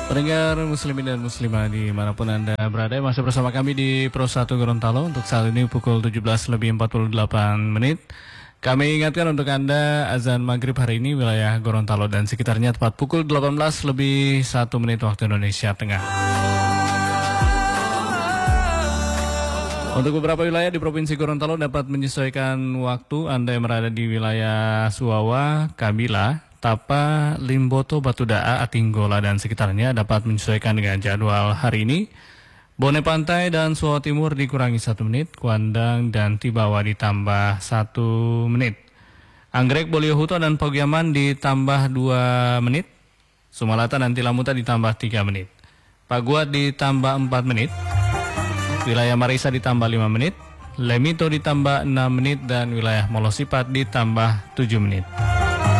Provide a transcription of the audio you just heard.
Pendengar muslimin dan muslimah dimanapun Anda berada, masih bersama kami di Pro 1 Gorontalo untuk saat ini pukul 17:48 menit. Kami ingatkan untuk Anda azan maghrib hari ini wilayah Gorontalo dan sekitarnya tepat pukul 18:01 waktu Indonesia Tengah. Untuk beberapa wilayah di Provinsi Gorontalo dapat menyesuaikan waktu. Anda yang berada di wilayah Suwawa, Kabila, Tapa, Limboto, Batudaa, Atinggola dan sekitarnya dapat menyesuaikan dengan jadwal hari ini. Bone Pantai dan Suwawa Timur dikurangi 1 menit, Kuandang dan Tibawa ditambah 1 menit. Anggrek, Boliohuto dan Pagiaman ditambah 2 menit. Sumalata dan Tilamuta ditambah 3 menit. Paguat ditambah 4 menit. Wilayah Marisa ditambah 5 menit. Lemito ditambah 6 menit dan wilayah Molosipat ditambah 7 menit.